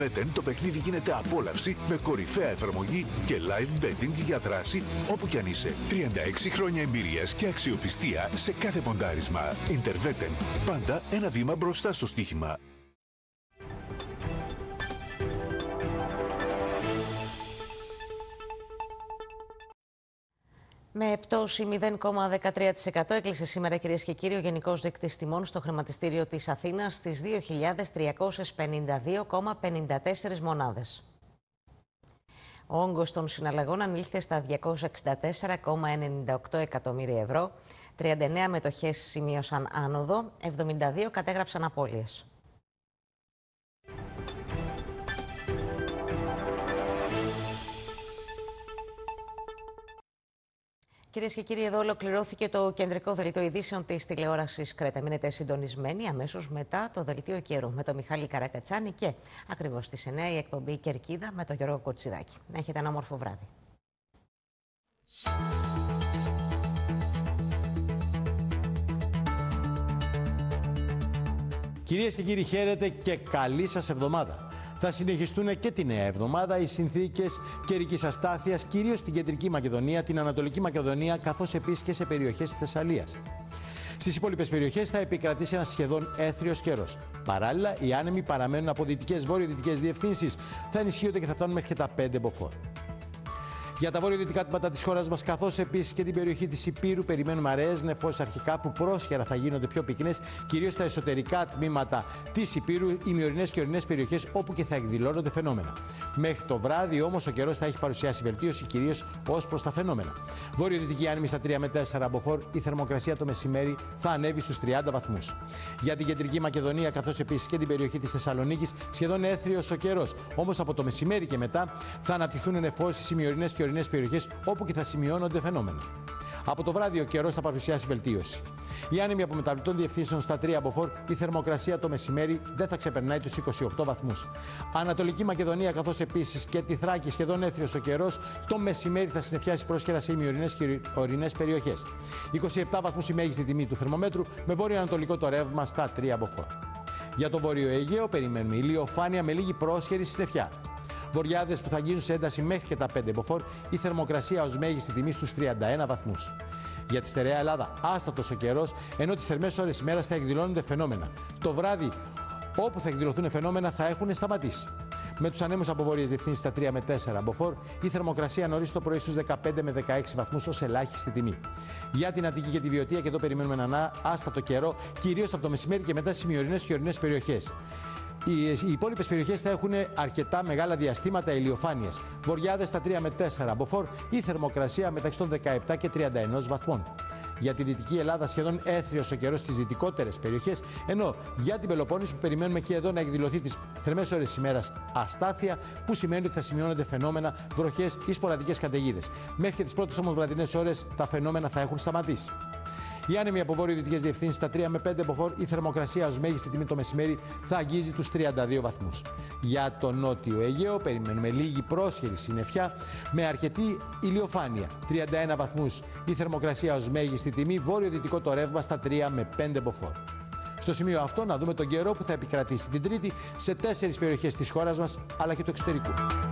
Το παιχνίδι γίνεται απόλαυση με κορυφαία εφαρμογή και live betting για δράση όπου κι αν είσαι. 36 χρόνια εμπειρίας και αξιοπιστία σε κάθε ποντάρισμα. Interwetten. Πάντα ένα βήμα μπροστά στο στοίχημα. Με πτώση 0,13% έκλεισε σήμερα, κυρίες και κύριοι, ο Γενικός Δείκτης Τιμών στο χρηματιστήριο της Αθήνας στις 2.352,54 μονάδες. Ο όγκος των συναλλαγών ανήλθε στα 264,98 εκατομμύρια ευρώ, 39 μετοχές σημείωσαν άνοδο, 72 κατέγραψαν απώλειες. Κυρίες και κύριοι, εδώ ολοκληρώθηκε το κεντρικό δελτίο ειδήσεων της τηλεόρασης Κρέτα. Μείνετε συντονισμένοι αμέσως μετά το δελτίο καιρού με τον Μιχάλη Καρακατσάνη και ακριβώς στις 9 η εκπομπή Κερκίδα με τον Γιώργο Κοτσιδάκη. Έχετε ένα όμορφο βράδυ. Κυρίες και κύριοι, χαίρετε και καλή σας εβδομάδα. Θα συνεχιστούν και τη νέα εβδομάδα οι συνθήκες καιρικής αστάθειας, κυρίως στην Κεντρική Μακεδονία, την Ανατολική Μακεδονία, καθώς επίσης και σε περιοχές της Θεσσαλίας. Στις υπόλοιπες περιοχές θα επικρατήσει ένας σχεδόν έθριος καιρός. Παράλληλα, οι άνεμοι παραμένουν από δυτικές βορειοδυτικές διευθύνσεις, θα ενισχύονται και θα φτάνουν μέχρι και τα 5 μποφόρ. Για τα βορειοδυτικά τμήματα της χώρας μας, καθώς επίσης και την περιοχή της Ηπείρου, περιμένουμε αραιές νεφώσεις αρχικά που πρόσχερα θα γίνονται πιο πυκνές, κυρίως στα εσωτερικά τμήματα της Ηπείρου, ημιορεινές και ορεινές περιοχές όπου και θα εκδηλώνονται φαινόμενα. Μέχρι το βράδυ όμως ο καιρός θα έχει παρουσιάσει βελτίωση, κυρίως ως προς τα φαινόμενα. Βορειοδυτική άνεμη στα 3 με 4 μποφόρ, η θερμοκρασία το μεσημέρι θα ανέβει στους 30 βαθμούς. Για την Κεντρική Μακεδονία, καθώς επίσης και την περιοχή της Θεσσαλονίκης, σχεδόν έθριος ο καιρός. Όμως από το μεσημέρι και μετά θα αναπτυχθούν νεφώσεις ημιορεινές και ορεινές περιοχές όπου και θα σημειώνονται φαινόμενα. Από το βράδυ ο καιρός θα παρουσιάσει βελτίωση. Οι άνεμοι από μεταβλητών διευθύνσεων στα 3 μποφόρ, η θερμοκρασία το μεσημέρι δεν θα ξεπερνάει τους 28 βαθμούς. Ανατολική Μακεδονία, καθώς επίσης και τη Θράκη, σχεδόν έθριος ο καιρός, το μεσημέρι θα συννεφιάσει πρόσχερα σε ημιορεινές και ορεινές περιοχές. 27 βαθμούς η μέγιστη τιμή του θερμομέτρου, με βόρειο-ανατολικό το ρεύμα στα 3 μποφόρ. Για το Βόρειο Αιγαίο περιμένουμε ηλιοφάνεια με λίγη πρόσχερη συννεφιά. Βοριάδες που θα αγγίζουν σε ένταση μέχρι και τα 5 μποφόρ, η θερμοκρασία ως μέγιστη τιμή στους 31 βαθμούς. Για τη στερεά Ελλάδα, άστατος ο καιρός, ενώ τις θερμές ώρες ημέρας θα εκδηλώνονται φαινόμενα. Το βράδυ, όπου θα εκδηλωθούν φαινόμενα, θα έχουν σταματήσει. Με τους ανέμους από βόρειες διευθύνσεις στα 3 με 4 μποφόρ, η θερμοκρασία νωρίς το πρωί στους 15 με 16 βαθμούς ως ελάχιστη τιμή. Για την Αττική και τη Βιωτία, και εδώ περιμένουμε έναν άστατο καιρό, κυρίως από το μεσημέρι και μετά στις ημιορεινές και ορεινές περιοχές. Οι υπόλοιπες περιοχές θα έχουν αρκετά μεγάλα διαστήματα ηλιοφάνειας. Βοριάδες στα 3 με 4 μποφόρ, η θερμοκρασία μεταξύ των 17 και 31 βαθμών. Για τη Δυτική Ελλάδα, σχεδόν έθριος ο καιρός στις δυτικότερες περιοχές, ενώ για την Πελοπόννησο περιμένουμε και εδώ να εκδηλωθεί τις θερμές ώρες της ημέρας αστάθεια, που σημαίνει ότι θα σημειώνονται φαινόμενα, βροχές ή σποραδικές καταιγίδες. Μέχρι και τις πρώτες όμως βραδινές ώρες τα φαινόμενα θα έχουν σταματήσει. Οι άνεμοι από βορειοδυτικές διευθύνσεις στα 3 με 5 μποφόρ, η θερμοκρασία ως μέγιστη τιμή το μεσημέρι θα αγγίζει τους 32 βαθμούς. Για το Νότιο Αιγαίο περιμένουμε λίγη πρόσχερη συννεφιά με αρκετή ηλιοφάνεια. 31 βαθμούς η θερμοκρασία ως μέγιστη τιμή, βόρειο-δυτικό το ρεύμα στα 3 με 5 μποφόρ. Στο σημείο αυτό να δούμε τον καιρό που θα επικρατήσει την Τρίτη σε 4 περιοχές της χώρας μας αλλά και του εξωτερικού.